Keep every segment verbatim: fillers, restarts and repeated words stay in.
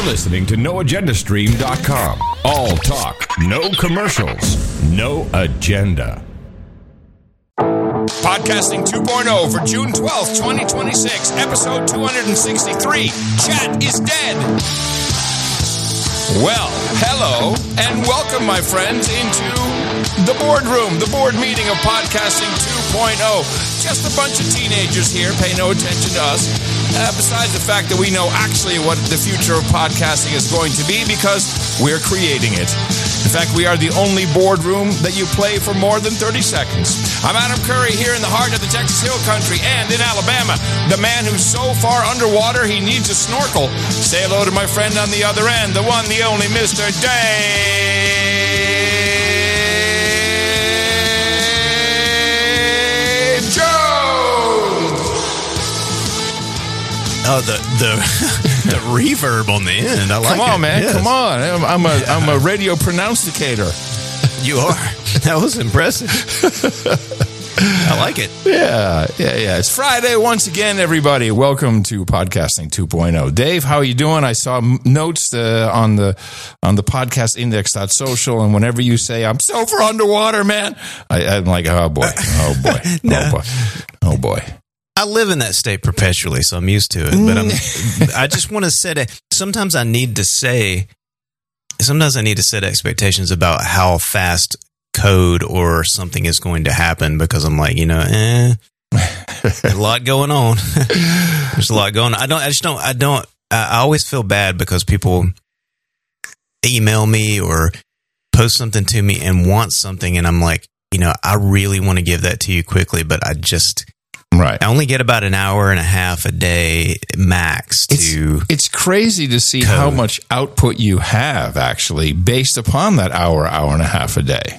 You're listening to no agenda stream dot com. All talk, no commercials, no agenda. Podcasting two point oh for June twelfth, twenty twenty-six, episode two sixty-three. Chat is dead. Well, hello, and welcome, my friends, into the boardroom, the board meeting of Podcasting two point oh. Just a bunch of teenagers here, pay no attention to us, uh, besides the fact that we know actually what the future of podcasting is going to be because we're creating it. In fact, we are the only boardroom that you play for more than thirty seconds. I'm Adam Curry here in the heart of the Texas Hill Country and in Alabama, the man who's so far underwater he needs a snorkel. Say hello to my friend on the other end, the one, the only Mister Dave Jones. Oh, the the the reverb on the end. I like it. Come on, it. man. Yes. Come on. I'm, I'm a I'm a radio pronunciator. You are. That was impressive. I like it. Yeah, yeah, yeah. It's Friday once again, everybody. Welcome to Podcasting two point oh. Dave, how are you doing? I saw notes uh, on the on the podcast index dot social, and whenever you say I'm so far underwater, man, I, I'm like, oh boy, oh boy, No. oh boy, oh boy. I live in that state perpetually, so I'm used to it. But I'm, I just want to set it. Sometimes I need to say. Sometimes I need to set expectations about how fast code or something is going to happen because I'm like, you know, eh, there's a lot going on. There's a lot going on. I don't. I just don't. I don't. I always feel bad because people email me or post something to me and want something, and I'm like, you know, I really want to give that to you quickly, but I just. Right. I only get about an hour and a half a day max to. It's, it's crazy to see code. how much output you have actually based upon that hour, hour and a half a day.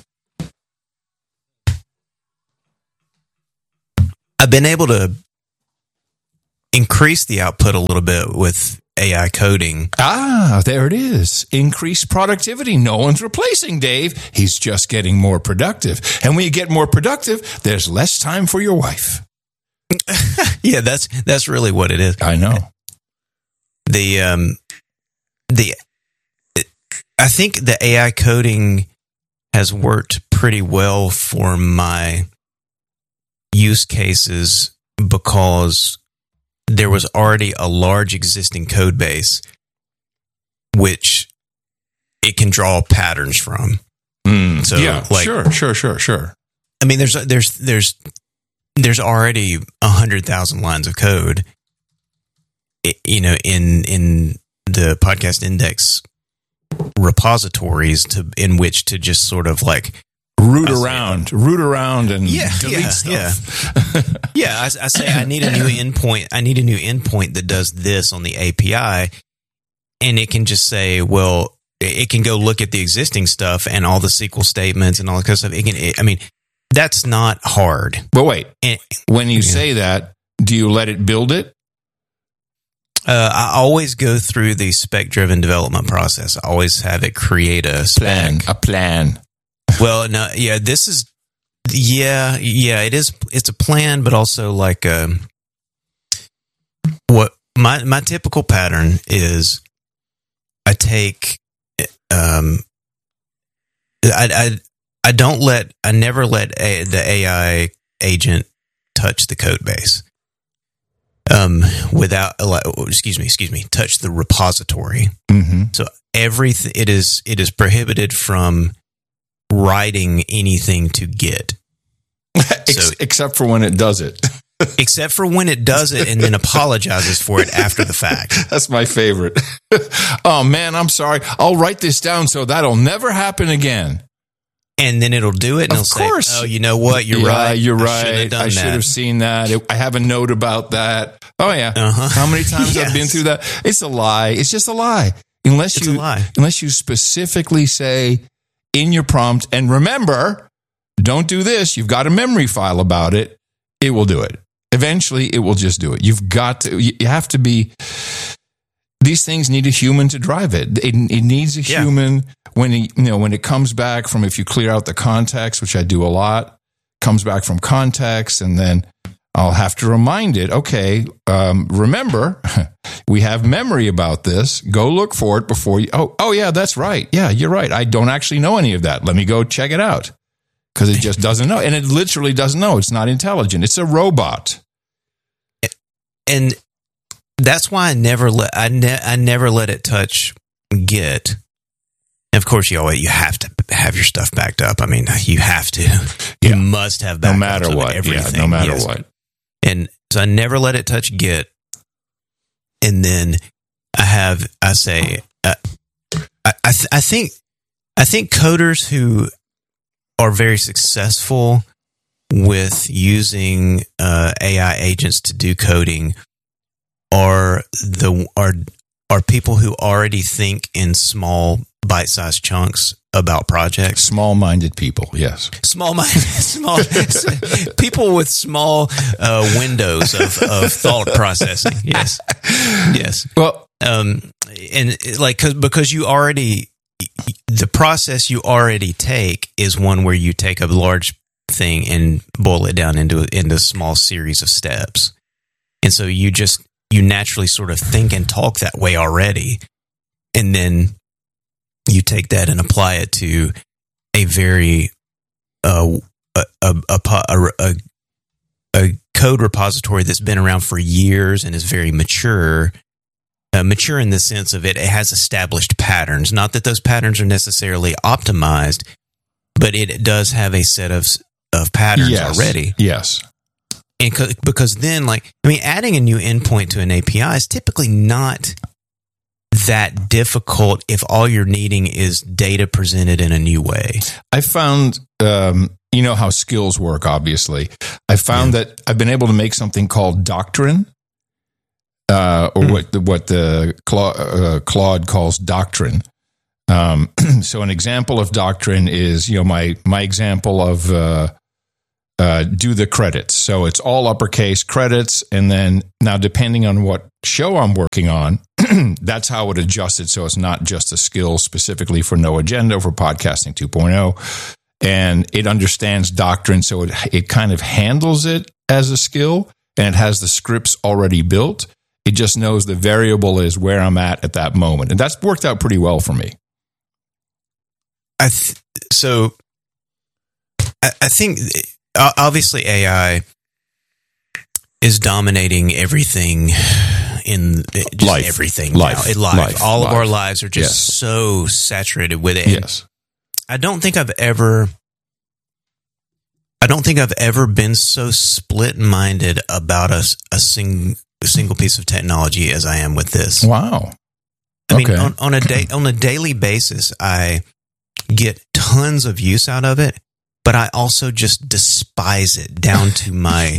I've been able to increase the output a little bit with A I coding. Ah, there it is. Increased productivity. No one's replacing Dave. He's just getting more productive. And when you get more productive, there's less time for your wife. Yeah, that's that's really what it is. I know. The um the I think the A I coding has worked pretty well for my use cases because there was already a large existing code base which it can draw patterns from. Mm, So yeah, like sure, sure, sure, sure. I mean there's there's there's There's already a hundred thousand lines of code, you know, in in the podcast index repositories to in which to just sort of like Root around, root around, and yeah, delete yeah, stuff. yeah. yeah, I, I say I need a new endpoint. I need a new endpoint that does this on the A P I, and it can just say, well, it can go look at the existing stuff and all the S Q L statements and all that kind of stuff. It can, it, I mean. That's not hard. But wait, And, when you yeah. say that, do you let it build it? Uh, I always go through the spec-driven development process. I always have it create a spec. Plan, a plan. Well, no, yeah, this is, yeah, yeah, it is. It's a plan, but also like um, what my my typical pattern is. I take, um, I I I don't let I never let a, the A I agent touch the code base. Um, without excuse me, excuse me, touch the repository. Mm-hmm. So everything it is it is prohibited from writing anything to Git, Ex- so, except for when it does it. except for when it does it and then apologizes for it after the fact. That's my favorite. Oh man, I'm sorry. I'll write this down so that'll never happen again. And then it'll do it, and Of it'll course. say, "Oh, you know what? You're yeah, right. You're I right. should have done I should that." have seen that. It, I have a note about that. Oh yeah. Uh-huh. How many times Yes. I've been through that? It's a lie. It's just a lie. Unless It's you a lie. unless you specifically say in your prompt, and remember, don't do this. You've got a memory file about it. It will do it. Eventually, it will just do it. You've got to. You have to be. These things need a human to drive it. It, it needs a Yeah. human when it, you know when it comes back from, if you clear out the context, which I do a lot, comes back from context, and then I'll have to remind it, okay, um, remember, we have memory about this. Go look for it before you, oh, oh yeah, that's right. Yeah, you're right. I don't actually know any of that. Let me go check it out. Because it just doesn't know. And it literally doesn't know. It's not intelligent. It's a robot. And that's why I never let, I, ne- I never let it touch Git. And of course, you always, you have to have your stuff backed up. I mean, you have to. You Yeah. must have backups No matter of what. everything. Yeah, no matter Yes. what. And so I never let it touch Git. And then I have, I say, uh, I, I, th- I think, I think coders who are very successful with using uh, A I agents to do coding are the are are people who already think in small bite-sized chunks about projects. Small-minded people, yes. Small minded, small people with small uh, windows of, of thought processing. Yes, yes. Well, Um, and like cause, because you already the process you already take is one where you take a large thing and boil it down into into a small series of steps, and so you just you naturally sort of think and talk that way already, and then you take that and apply it to a very uh, a, a, a, a, a code repository that's been around for years and is very mature. Uh, mature in the sense of it, it has established patterns. Not that those patterns are necessarily optimized, but it does have a set of of patterns yes, already. Yes. And co- because then, like, I mean, adding a new endpoint to an A P I is typically not that difficult if all you're needing is data presented in a new way. I found, um, you know how skills work, obviously. I found yeah. that I've been able to make something called doctrine. Uh, or mm. what the, what the Claude, uh, Claude calls doctrine. Um, so an example of doctrine is, you know, my my example of uh, uh, do the credits. So it's all uppercase credits, and then now depending on what show I'm working on, that's how it adjusted. So it's not just a skill specifically for No Agenda for Podcasting two point oh, and it understands doctrine, so it it kind of handles it as a skill, and it has the scripts already built. It just knows the variable is where I'm at at that moment. And that's worked out pretty well for me. I th- so I, I think obviously A I is dominating everything in just life. everything life. now. In life. life. All life. of our lives are just yes. so saturated with it. And yes. I don't think I've ever I don't think I've ever been so split-minded about a, a sing A single piece of technology as I am with this. Wow. I mean, okay. on, on a day on a daily basis, I get tons of use out of it, but I also just despise it down to my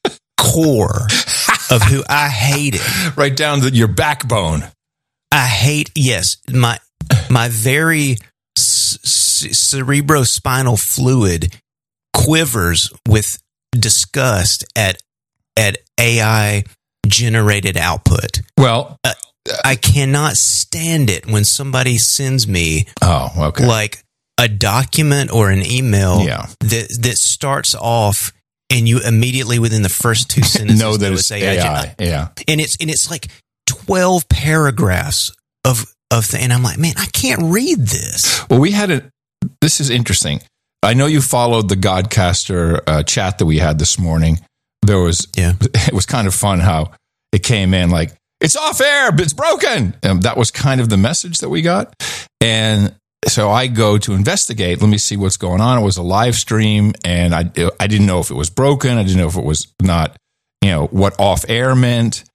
core of who I hate it. Right down to your backbone. I hate, yes, my my very c- c- cerebrospinal fluid quivers with disgust at at A I generated output. Well, uh, I cannot stand it when somebody sends me oh, okay. like a document or an email yeah. that that starts off and you immediately within the first two sentences know that it's A I. A I. Yeah. And it's and it's like twelve paragraphs of of th- and I'm like, man, I can't read this. Well, we had a this is interesting. I know you followed the Godcaster uh, chat that we had this morning. There was, yeah. It was kind of fun how it came in like, it's off air, but it's broken. And that was kind of the message that we got. And so I go to investigate. Let me see what's going on. It was a live stream, and I, I didn't know if it was broken. I didn't know if it was not, you know, what off air meant.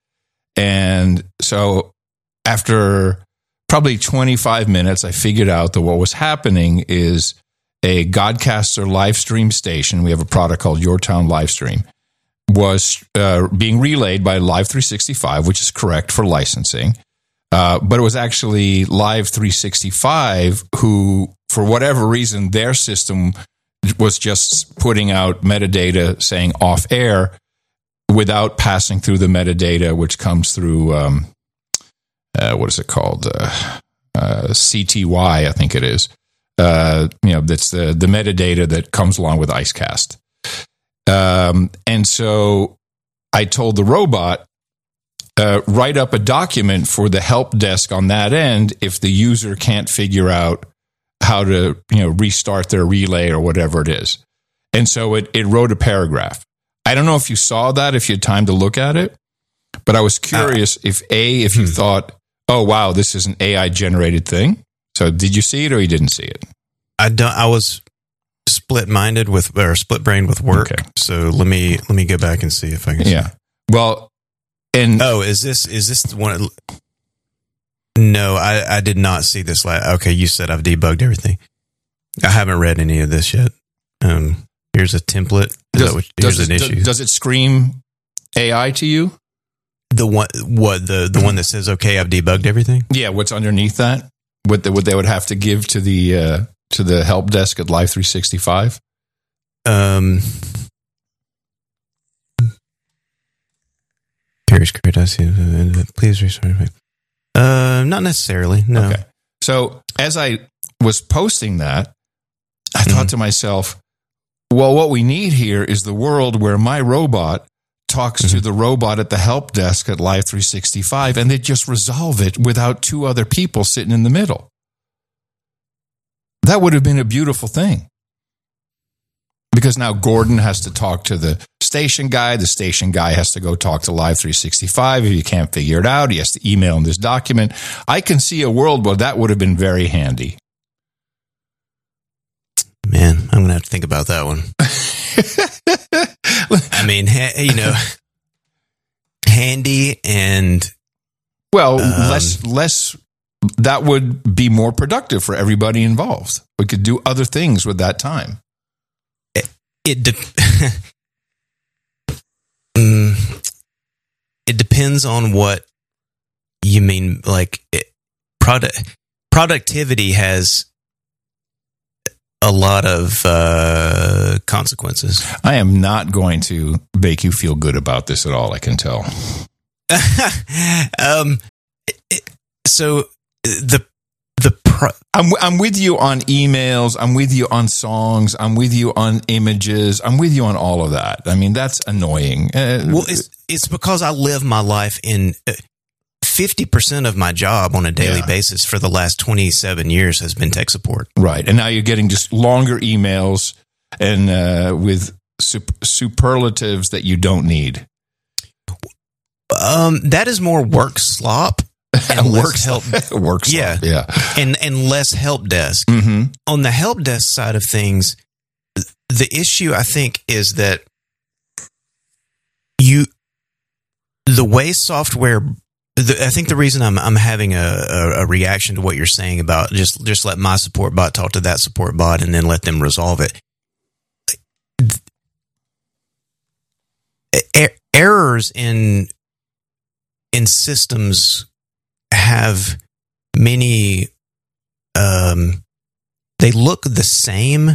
And so after probably twenty-five minutes, I figured out that what was happening is a Godcaster live stream station. We have a product called Your Town Livestream. Was uh, being relayed by Live three sixty-five, which is correct for licensing. Uh, but it was actually Live three sixty-five who, for whatever reason, their system was just putting out metadata saying off air without passing through the metadata, which comes through, um, uh, what is it called? Uh, uh, C T Y, I think it is. Uh, you know, that's the, the metadata that comes along with IceCast. Um, and so I told the robot, uh, write up a document for the help desk on that end if the user can't figure out how to, you know, restart their relay or whatever it is. And so it, it wrote a paragraph. I don't know if you saw that, if you had time to look at it, but I was curious uh, if A, if you hmm. thought, oh, wow, this is an A I generated thing. So did you see it or you didn't see it? I don't, I was split minded with, or split brained with work. Okay. So let me, let me go back and see if I can. Yeah. See. Well, and oh, is this, is this the one? No, I, I did not see this. La- okay. You said I've debugged everything. I haven't read any of this yet. Um, here's a template. Is does, that what, here's does, an it, issue. Does it scream A I to you? The one, what the the one that says, "Okay, I've debugged everything." Yeah, what's underneath that? What the, what they would have to give to the uh, to the help desk at Live three sixty-five? Um, Paris Create, I see. Please restart. Uh, not necessarily. No. Okay. So as I was posting that, I thought mm-hmm. to myself, well, what we need here is the world where my robot talks mm-hmm. to the robot at the help desk at Live three sixty-five, and they just resolve it without two other people sitting in the middle. That would have been a beautiful thing. Because now Gordon has to talk to the station guy. The station guy has to go talk to Live three sixty-five. If he can't figure it out, he has to email him this document. I can see a world where that would have been very handy. Man, I'm going to have to think about that one. I mean, ha- you know, handy and well, um, less less. That would be more productive for everybody involved. We could do other things with that time. It it, de- mm, it depends on what you mean. Like it, product productivity has a lot of uh, consequences. I am not going to make you feel good about this at all, I can tell. um, it, so the the pro- I'm I'm with you on emails. I'm with you on songs. I'm with you on images. I'm with you on all of that. I mean, that's annoying. Uh, well, it's it's because I live my life in. Uh, fifty percent of my job on a daily yeah. basis for the last twenty-seven years has been tech support. Right. And now you're getting just longer emails and uh, with sup- superlatives that you don't need. Um, that is more work slop and work less help. work slop. Yeah. Yeah. And, and less help desk. Mm-hmm. On the help desk side of things, the issue I think is that you, the way software The, I think the reason I'm I'm having a, a, a reaction to what you're saying about just just let my support bot talk to that support bot and then let them resolve it. Er- errors in in systems have many. Um, they look the same.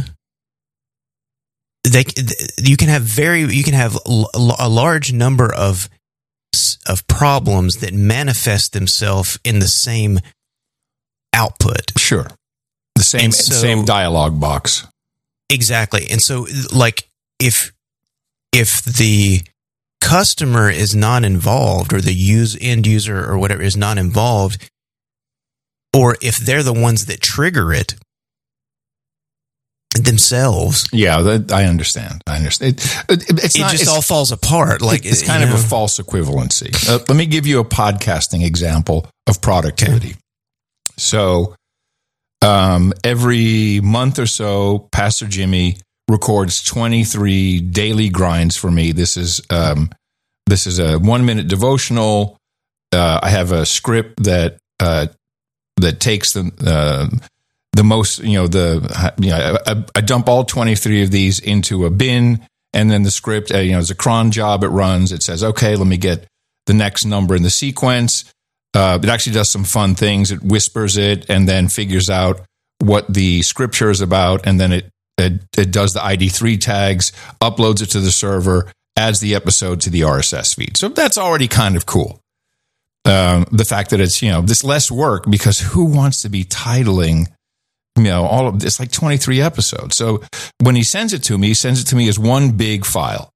They you can have very you can have a large number of. of problems that manifest themselves in the same output. Sure. The same so, same dialogue box. Exactly. And so like if if the customer is not involved or the use end user or whatever is not involved, or if they're the ones that trigger it themselves. Yeah, that, I understand. I understand. It, it, it's it not, just it's, all falls apart. Like it's kind of know. a false equivalency. Uh, let me give you a podcasting example of productivity. Okay. So, um, every month or so, Pastor Jimmy records twenty-three daily grinds for me. This is um, this is a one minute devotional. Uh, I have a script that uh, that takes the. Uh, The most, you know, the, you know, I, I dump all twenty-three of these into a bin, and then the script, uh, you know, it's a cron job. It runs. It says, okay, let me get the next number in the sequence. Uh, it actually does some fun things. It whispers it and then figures out what the scripture is about, and then it it, it does the I D three tags, uploads it to the server, adds the episode to the R S S feed. So that's already kind of cool. Um, the fact that it's, you know, this less work, because who wants to be titling, you know, all of this, like twenty-three episodes. So when he sends it to me, he sends it to me as one big file.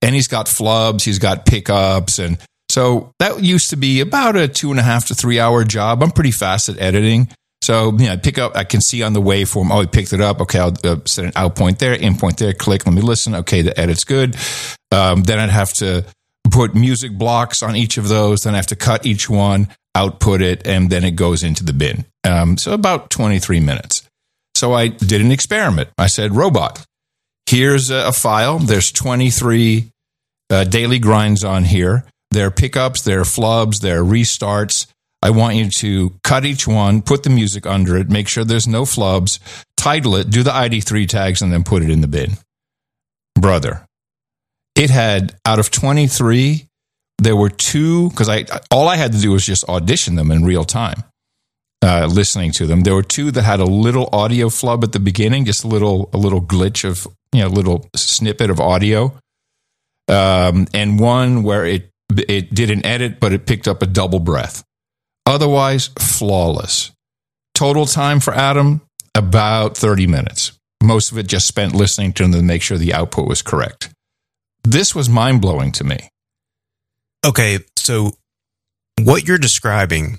and he's got flubs, he's got pickups. And so that used to be about a two and a half to three hour job. I'm pretty fast at editing. So, you know, I pick up, I can see on the waveform, oh, he picked it up. Okay, I'll uh, set an out point there, in point there, click, let me listen. Okay, the edit's good. Um, then I'd have to put music blocks on each of those. Then I have to cut each one, output it, and then it goes into the bin. Um, so about twenty-three minutes. So I did an experiment. I said, robot, here's a, a file. There's twenty-three uh, daily grinds on here. There are pickups, there are flubs, there are restarts. I want you to cut each one, put the music under it, make sure there's no flubs, title it, do the I D three tags, and then put it in the bin. Brother, it had, out of twenty-three, there were two, because I all I had to do was just audition them in real time, uh, listening to them. There were two that had a little audio flub at the beginning, just a little a little glitch of, you know, a little snippet of audio, um, and one where it it did an edit, but it picked up a double breath. Otherwise, flawless. Total time for Adam, about thirty minutes. Most of it just spent listening to them to make sure the output was correct. This was mind-blowing to me. Okay, so what you're describing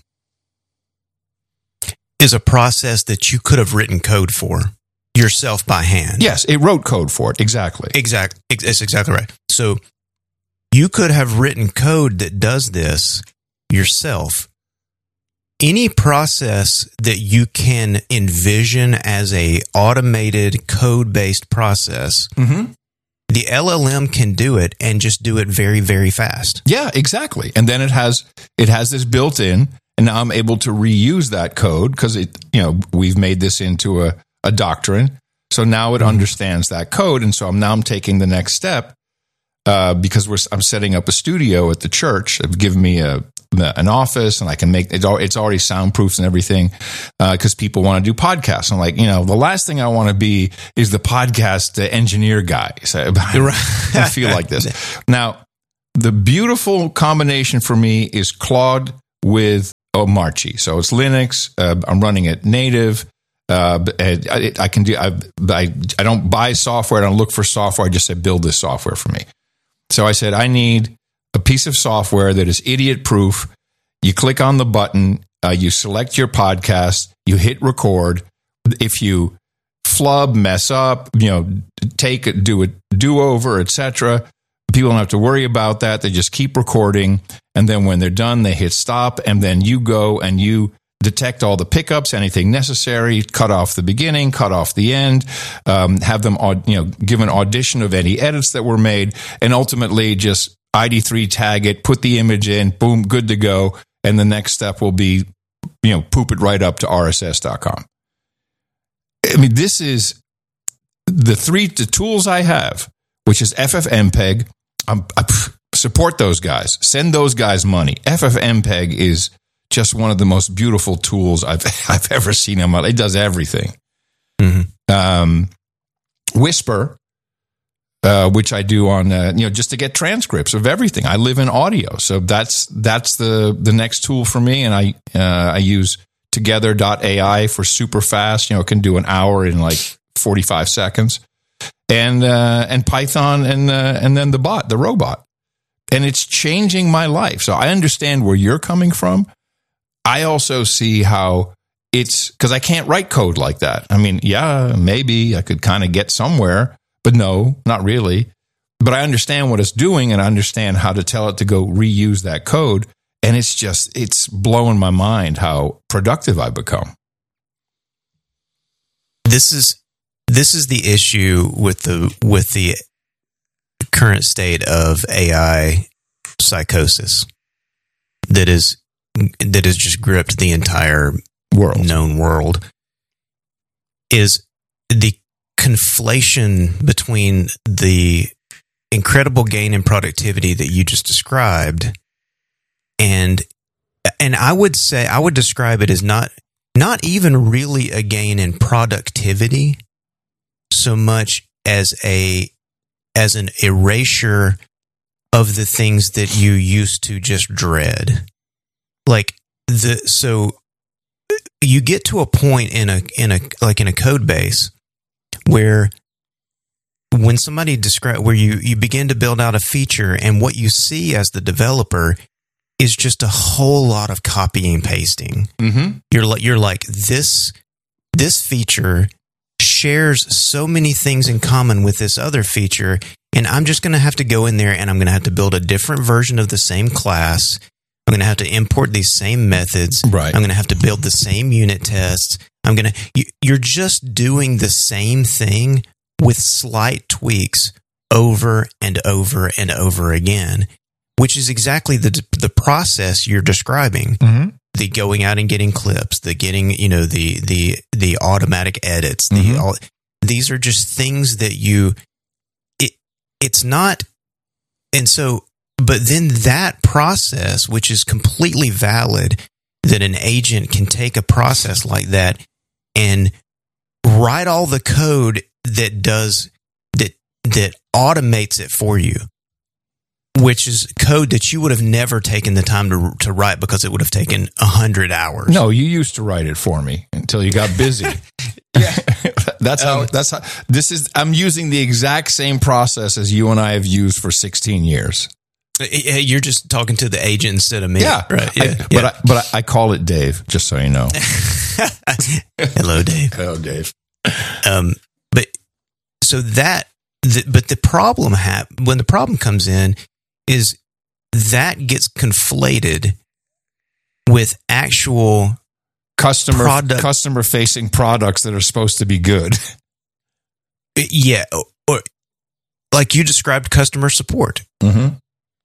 is a process that you could have written code for yourself by hand. Yes, it wrote code for it, exactly. Exactly. That's exactly right. So you could have written code that does this yourself. Any process that you can envision as a automated code-based process, mm-hmm. the L L M can do it and just do it very, very fast. Yeah, exactly. And then it has it has this built in, and now I'm able to reuse that code because it, you know, we've made this into a, a doctrine. So now it mm-hmm. understands that code, and so I'm now I'm taking the next step uh, because we're I'm setting up a studio at the church. They've given me a an office, and I can make it. It's already soundproofed and everything because uh, people want to do podcasts. I'm like, you know, the last thing I want to be is the podcast uh, engineer guy. So I feel like this. Now, the beautiful combination for me is Claude with oh, Marchi. So it's Linux. Uh, I'm running it native. Uh, I, I can do. I, I I don't buy software. I don't look for software. I just say build this software for me. So I said I need a piece of software that is idiot-proof. You click on the button, uh, you select your podcast, you hit record. If you flub, mess up, you know, take it, do a do-over, et cetera, people don't have to worry about that. They just keep recording, and then when they're done, they hit stop, and then you go and you detect all the pickups, anything necessary, cut off the beginning, cut off the end, um, have them, you know, give an audition of any edits that were made, and ultimately just I D three tag it, put the image in, boom, good to go. And the next step will be, you know, poop it right up to R S S dot com. I mean, this is the three the tools I have, which is F F M P E G. I'm, I support those guys. Send those guys money. F F M P E G is just one of the most beautiful tools I've I've ever seen in my life. It does everything. Mm-hmm. Um, Whisper. Uh, which I do on, uh, you know, just to get transcripts of everything. I live in audio, so that's that's the the next tool for me. And I uh, I use Together dot A I for super fast. You know, it can do an hour in like forty-five seconds, and uh, and Python and uh, and then the bot, the robot, and it's changing my life. So I understand where you're coming from. I also see how it's because I can't write code like that. I mean, yeah, maybe I could kind of get somewhere. But no, not really. But I understand what it's doing, and I understand how to tell it to go reuse that code. And it's just, it's blowing my mind how productive I've become. This is this is the issue with the with the current state of A I psychosis that is that has just gripped the entire world, known world. Is the conflation between the incredible gain in productivity that you just described and and I would say I would describe it as not not even really a gain in productivity so much as a as an erasure of the things that you used to just dread. Like the so you get to a point in a in a like in a code base where when somebody describe where you, you begin to build out a feature and what you see as the developer is just a whole lot of copying and pasting. Mm-hmm. You're like, you're like this, this feature shares so many things in common with this other feature. And I'm just going to have to go in there and I'm going to have to build a different version of the same class. I'm going to have to import these same methods. Right. I'm going to have to build the same unit tests. I'm going to, you, you're just doing the same thing with slight tweaks over and over and over again, which is exactly the the process you're describing. Mm-hmm. The going out and getting clips, the getting, you know, the the the automatic edits. The Mm-hmm. all, these are just things that you. It it's not, and so, but then that process, which is completely valid, that an agent can take a process like that and write all the code that does that that automates it for you, which is code that you would have never taken the time to to write because it would have taken a hundred hours. No, you used to write it for me until you got busy. Yeah, that's how. That's how. This is. I'm using the exact same process as you and I have used for sixteen years. You're just talking to the agent instead of me. Yeah, right. I, Yeah, but yeah. I, but I, I call it Dave, just so you know. Hello, Dave. Hello, Dave. Um, but so that, the, but the problem hap- when the problem comes in is that gets conflated with actual Customer Product- customer facing products that are supposed to be good. yeah, or like you described customer support. Mm-hmm.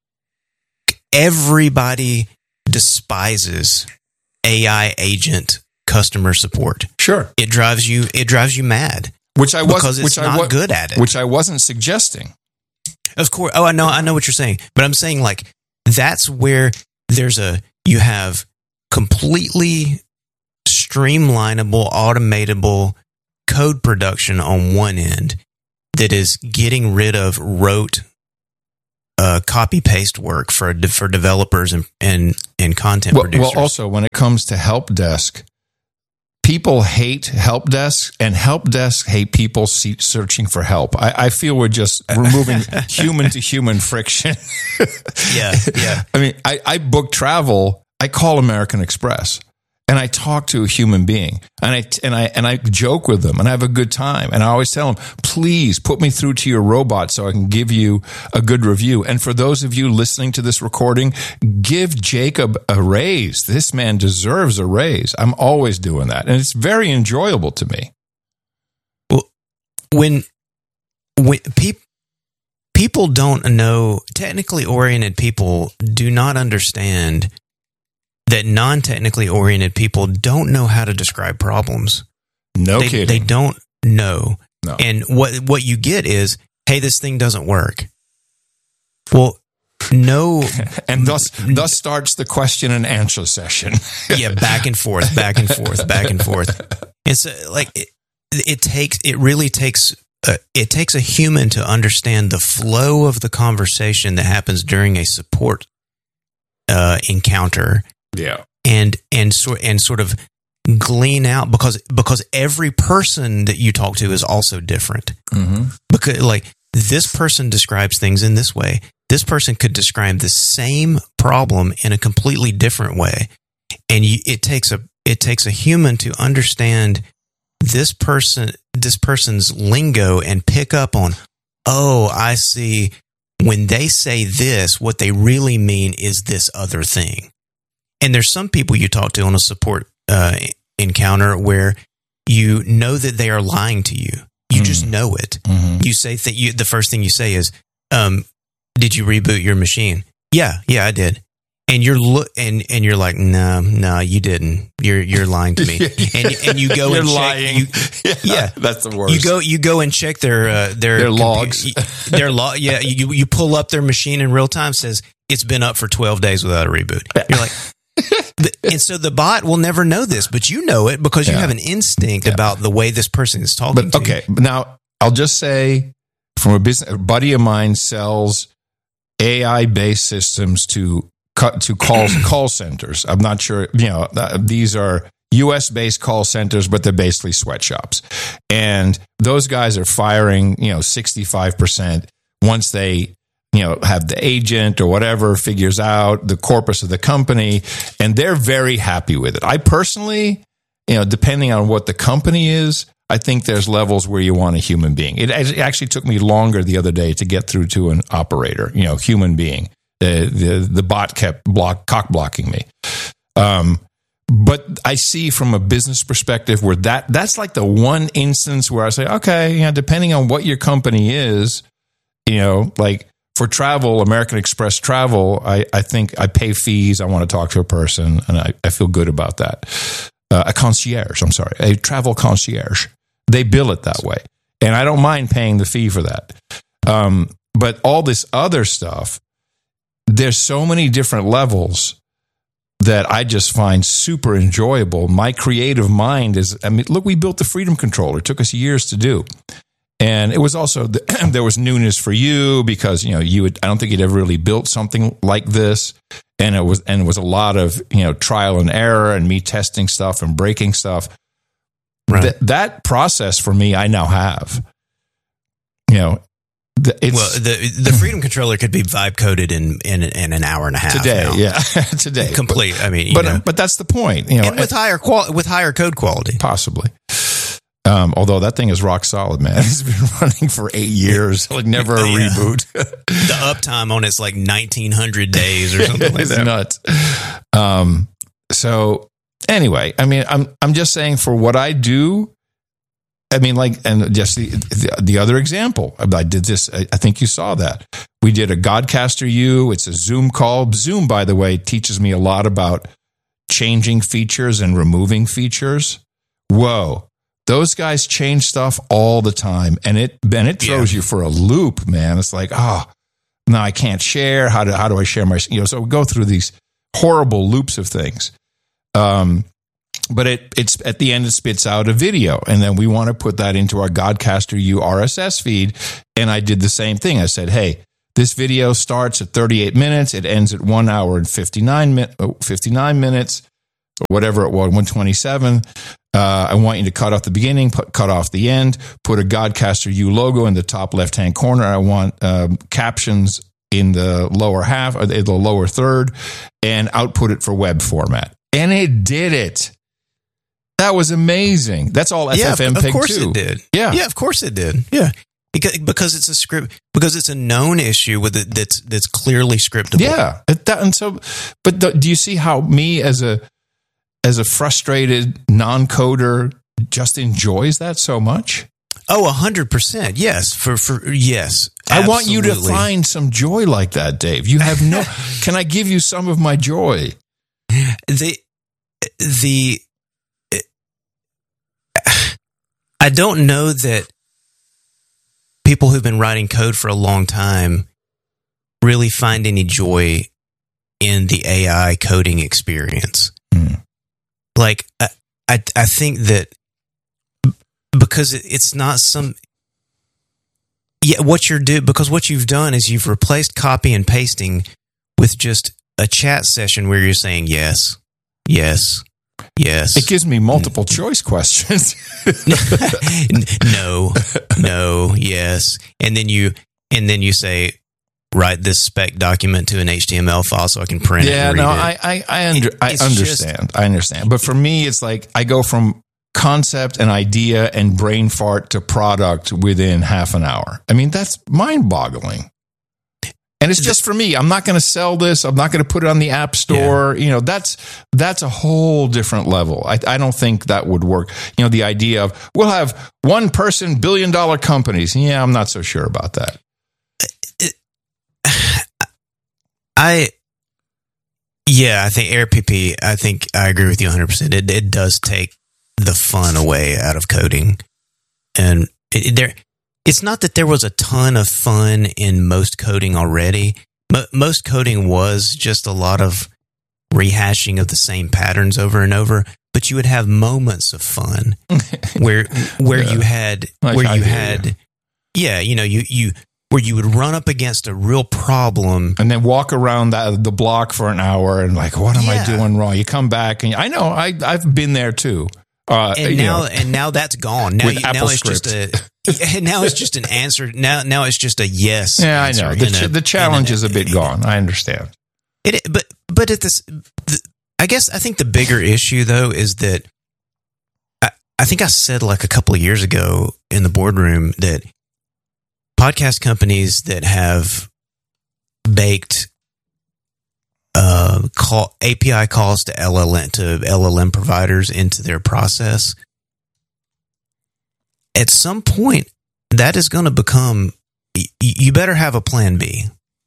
Everybody despises A I agent customer support. Sure, It drives you. It drives you mad which I because was, it's which not I wa- good at it. which I wasn't suggesting. Of course. Oh, I know. I know what you're saying, but I'm saying like that's where there's a you have completely streamlinable, automatable code production on one end that is getting rid of rote uh, copy paste work for for developers and and, and content Well, producers. well, also when it comes to help desk, people hate help desks, and help desks hate people see, searching for help. I, I feel we're just removing human to human friction. yeah, yeah. I mean, I, I book travel. I call American Express, and I talk to a human being, and I and I and I joke with them, and I have a good time. And I always tell them, please put me through to your robot so I can give you a good review. And for those of you listening to this recording, give Jacob a raise. This man deserves a raise. I'm always doing that, and it's very enjoyable to me. Well, when when people people don't know, technically oriented people do not understand that non-technically oriented people don't know how to describe problems. No they, kidding. They don't know. No. And what what you get is, hey, this thing doesn't work. Well, no. And thus, thus starts the question and answer session. Yeah, back and forth, back and forth, back and forth. It's uh, like it, it takes. It really takes. Uh, it takes a human to understand the flow of the conversation that happens during a support uh, encounter. Yeah. And and sort and sort of glean out because because every person that you talk to is also different. Mm-hmm. Because like this person describes things in this way, this person could describe the same problem in a completely different way, and you, it takes a it takes a human to understand this person this person's lingo and pick up on, oh, I see. When they say this, what they really mean is this other thing. And there's some people you talk to on a support uh, encounter where you know that they are lying to you. You mm. just know it. Mm-hmm. You say that you, the first thing you say is, um, "Did you reboot your machine?" Yeah, yeah, I did. And you're look and and you're like, no, no, you didn't. You're you're lying to me. and and you go you're and check. lying. You, yeah, yeah, that's the worst. You go you go and check their uh, their their compu- logs. Their log. Yeah, you you pull up their machine in real time. Says it's been up for twelve days without a reboot. You're like. And so the bot will never know this, but you know it because you Yeah. have an instinct Yeah. about the way this person is talking But to okay, you. now I'll just say, from a business, a buddy of mine sells A I based systems to cut to call call centers. I'm not sure, you know, th- these are U S-based call centers, but they're basically sweatshops. And those guys are firing, you know, sixty-five percent once they, you know, have the agent or whatever figures out the corpus of the company, and they're very happy with it. I personally, you know, depending on what the company is, I think there's levels where you want a human being. It actually took me longer the other day to get through to an operator, you know, human being. The the, the bot kept block cock blocking me. Um, But I see from a business perspective where that that's like the one instance where I say, okay, you know, depending on what your company is, you know, like for travel, American Express travel, I, I think I pay fees. I want to talk to a person, and I, I feel good about that. Uh, a concierge, I'm sorry, a travel concierge. They bill it that way. And I don't mind paying the fee for that. Um, but all this other stuff, there's so many different levels that I just find super enjoyable. My creative mind is, I mean, look, we built the Freedom Controller. It took us years to do. And it was also, the, there was newness for you because, you know, you would, I don't think you'd ever really built something like this. And it was, and it was a lot of, you know, trial and error and me testing stuff and breaking stuff. Right. Th- that process for me, I now have, you know, It's, well, the the Freedom Controller could be vibe coded in, in in an hour and a half today. now. Yeah, today, complete. But, I mean, but you know. but that's the point, you know, and with higher qual- with higher code quality, possibly. Um, although that thing is rock solid, man. It's been running for eight years, like never a yeah. reboot. The uptime on it's like nineteen hundred days or something like it's that. Nuts. Um, so anyway, I mean, I'm I'm just saying for what I do. I mean, like, and just the, the the other example, I did this. I think you saw that. We did a Godcaster U. It's a Zoom call. Zoom, by the way, teaches me a lot about changing features and removing features. Whoa, those guys change stuff all the time, and it and it throws yeah. you for a loop, man. It's like, oh, now I can't share. How do how do I share my? You know, so we go through these horrible loops of things. Um. But it it's at the end it spits out a video, and then we want to put that into our Godcaster U R S S feed. And I did the same thing. I said, hey, this video starts at thirty-eight minutes, it ends at one hour and fifty-nine minutes, or whatever it was, one twenty-seven. Uh, I want you to cut off the beginning, put, cut off the end, put a Godcaster U logo in the top left hand corner. I want um, captions in the lower half, or the lower third, and output it for web format. And it did it. That was amazing. That's all F F M P E G of course too. it did. Yeah, yeah, of course it did. Yeah, because because it's a script, because it's a known issue with it that's that's clearly scriptable. Yeah, that, and so, but the, do you see how me as a as a frustrated non-coder just enjoys that so much? Oh, a hundred percent. Yes, for for yes. I absolutely. want you to find some joy like that, Dave. You have no. Can I give you some of my joy? The the. I don't know that people who've been writing code for a long time really find any joy in the A I coding experience. Mm. Like, I, I, I think that because it, it's not some, yeah, what you're doing, because what you've done is you've replaced copy and pasting with just a chat session where you're saying yes, yes, yes. It gives me multiple choice questions. no, no, yes. And then you and then you say, write this spec document to an H T M L file so I can print yeah, it. Yeah, no, it. I I I, under, I understand. Just, I understand. But for me, it's like I go from concept and idea and brain fart to product within half an hour. I mean, that's mind-boggling. And it's just for me. I'm not going to sell this. I'm not going to put it on the App Store. Yeah. You know, that's that's a whole different level. I, I don't think that would work. You know, the idea of we'll have one person billion dollar companies. Yeah, I'm not so sure about that. It, I, yeah, I think AirPP, I think I agree with you one hundred percent. It, it does take the fun away out of coding. And it, there... It's not that there was a ton of fun in most coding already. Mo- most coding was just a lot of rehashing of the same patterns over and over, but you would have moments of fun where where yeah. you had like where I you do, had yeah. yeah, you know, you you where you would run up against a real problem and then walk around that, the block for an hour and like, what am yeah. I doing wrong? You come back and I know I I've been there too. Uh, and you now know, and now that's gone. Now, with you, Apple now it's script. just a now it's just an answer. Now now it's just a yes. Yeah, I know. The, a, ch- the challenge a, is a bit gone. I understand. It, but but at this, the, I guess I think the bigger issue though is that I, I think I said like a couple of years ago in the boardroom that podcast companies that have baked uh, call A P I calls to L L M to L L M providers into their process, at some point that is going to become. Y- you better have a plan B.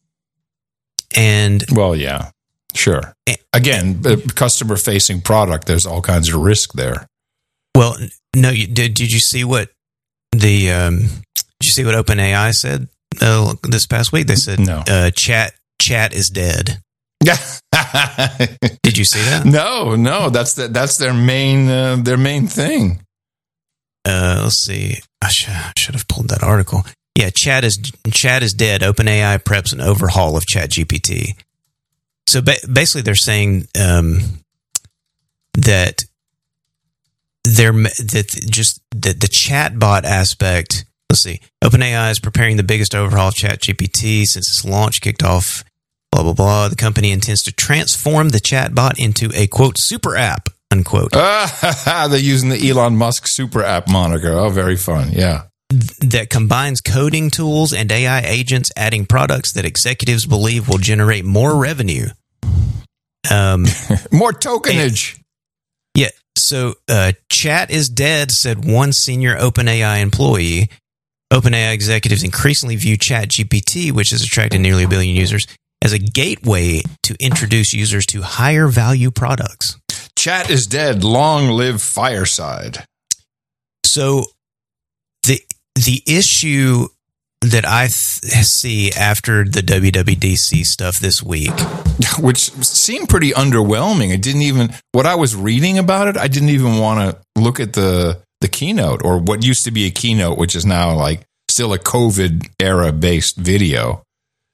And well, yeah, sure. Again, customer facing product. There's all kinds of risk there. Well, no, you, did did you see what the um, did you see what OpenAI said uh, this past week? They said no. uh, chat chat is dead. Yeah. Did you see that? No, no. That's the, that's their main uh, their main thing. Uh, let's see. I should, I should have pulled that article. Yeah, chat is chat is dead. OpenAI preps an overhaul of ChatGPT. So ba- basically, they're saying um, that they're that just that the chatbot aspect. Let's see. OpenAI is preparing the biggest overhaul of ChatGPT since its launch kicked off. Blah blah blah. The company intends to transform the chatbot into a quote super app unquote. Ah, they're using the Elon Musk super app moniker. Oh, very fun. Yeah. That combines coding tools and A I agents, adding products that executives believe will generate more revenue. Um, more tokenage. And, yeah. So, uh, chat is dead, said one senior OpenAI employee. OpenAI executives increasingly view ChatGPT, which has attracted nearly a billion users, as a gateway to introduce users to higher value products. Chat is dead. Long live Fireside. So, the the issue that I th- see after the W W D C stuff this week, which seemed pretty underwhelming. It didn't even, what I was reading about it, I didn't even want to look at the the keynote, or what used to be a keynote, which is now like still a COVID era based video.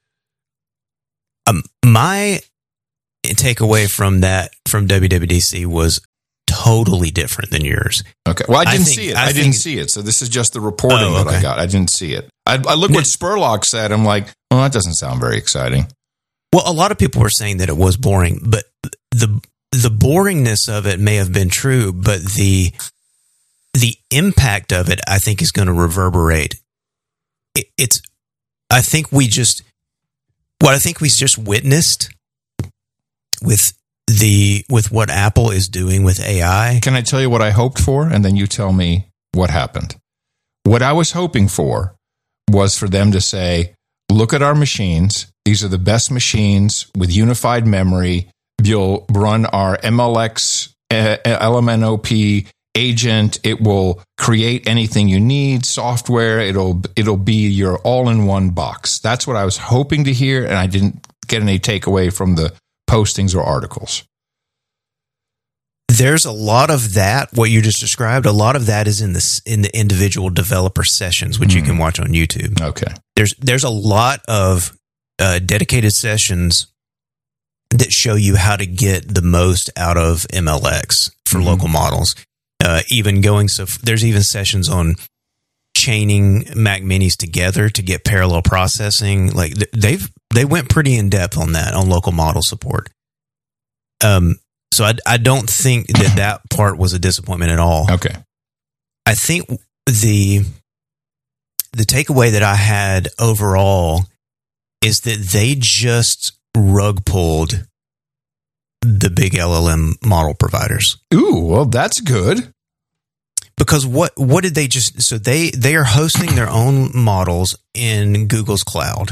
Um, my takeaway from that from W W D C was totally different than yours. Okay. Well, I didn't I think, see it. I, I think, didn't see it. So this is just the reporting oh, okay. that I got. I didn't see it. I, I looked what Spurlock said. I'm like, well, that doesn't sound very exciting. Well, a lot of people were saying that it was boring, but the the boringness of it may have been true, but the the impact of it, I think, is going to reverberate. It, it's, I think we just, what I think we just witnessed with the with what Apple is doing with A I. Can I tell you what I hoped for, and then you tell me what happened? What I was hoping for was for them to say, look at our machines. These are the best machines with unified memory. You'll run our M L X, uh, L M N O P agent. It will create anything you need, software. It'll it'll be your all-in-one box. That's what I was hoping to hear, and I didn't get any takeaway from the postings or articles. There's a lot of that, what you just described, a lot of that is in the in the individual developer sessions, which mm. you can watch on YouTube. Okay. There's there's a lot of uh, dedicated sessions that show you how to get the most out of M L X for mm-hmm. local models. Uh, even going so, there's even sessions on chaining Mac Minis together to get parallel processing. Like they've they went pretty in depth on that on local model support. Um. So I, I don't think that that part was a disappointment at all. Okay. I think the the takeaway that I had overall is that they just rug pulled the big L L M model providers. Ooh, well, that's good. Because what what did they just so they they are hosting their own models in Google's cloud,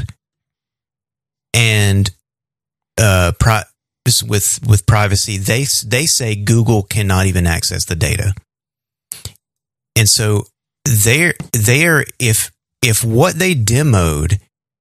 and uh. Pri- With with privacy, they they say Google cannot even access the data, and so they're they're if if what they demoed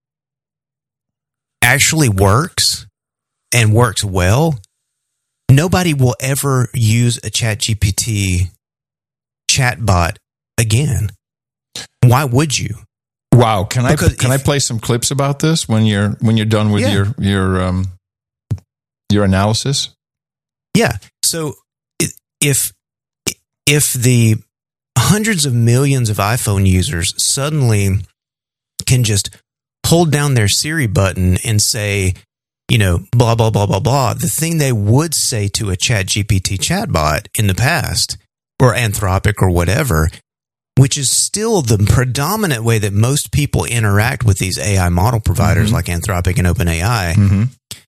actually works and works well, nobody will ever use a ChatGPT chatbot again. Why would you? Wow. Can I Because can if- I play some clips about this when you're when you're done with Yeah. your your um your analysis? Yeah. So i- if if the hundreds of millions of iPhone users suddenly can just hold down their Siri button and say, you know, blah, blah, blah, blah, blah, the thing they would say to a Chat G P T chatbot in the past, or Anthropic or whatever, which is still the predominant way that most people interact with these A I model providers Mhm. like Anthropic and OpenAI, Mm-hmm.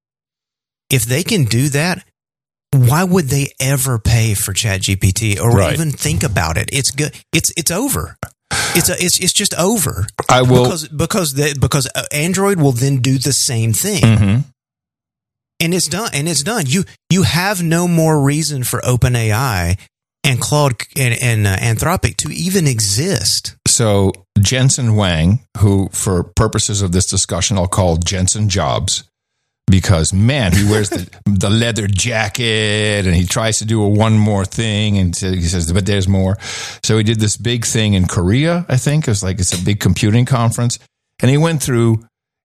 if they can do that, why would they ever pay for Chat G P T or Right. even think about it? It's good. It's it's over. It's a, it's it's just over. I will. because because they, because Android will then do the same thing, Mhm. and it's done. And it's done. You you have no more reason for OpenAI and Claude and, and uh, Anthropic to even exist. So Jensen Huang, who for purposes of this discussion I'll call Jensen Jobs, because man, he wears the, the leather jacket and he tries to do a one more thing, and so he says, but there's more. So he did this big thing in Korea, I think. It's like it's a big computing conference, and he went through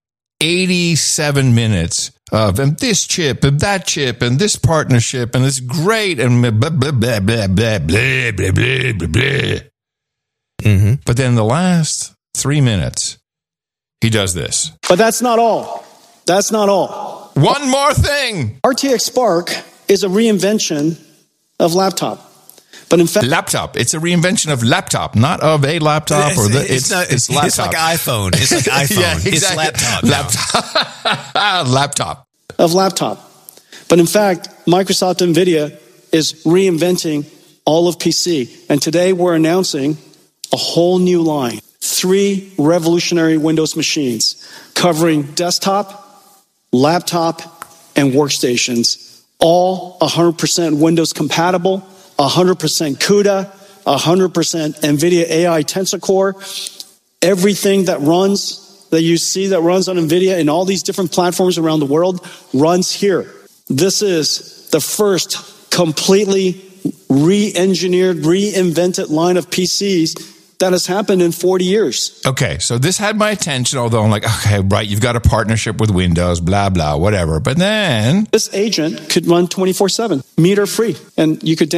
eighty-seven minutes of and this chip and that chip and this partnership and this great and blah blah blah blah blah blah blah blah blah blah blah. Mm-hmm. But then the last three minutes, he does this. But that's not all. That's not all. One more thing. R T X Spark is a reinvention of laptop. But in fact, Laptop. It's a reinvention of laptop, not of a laptop or the. It's it's, not, it's, it's, it's laptop. like iPhone. It's like iPhone. Yeah, It's exactly. laptop. now. Laptop. Laptop. of laptop. But in fact, Microsoft NVIDIA is reinventing all of P C. And today we're announcing a whole new line. Three revolutionary Windows machines covering desktop, laptop, and workstations. All one hundred percent Windows compatible, one hundred percent CUDA, one hundred percent NVIDIA A I Tensor Core. Everything that runs, that you see that runs on NVIDIA in all these different platforms around the world runs here. This is the first completely re-engineered, reinvented line of P Cs that has happened in forty years. Okay, so this had my attention, although I'm like, okay, right, you've got a partnership with Windows, blah, blah, whatever. But then This agent could run twenty-four seven, meter free, and you could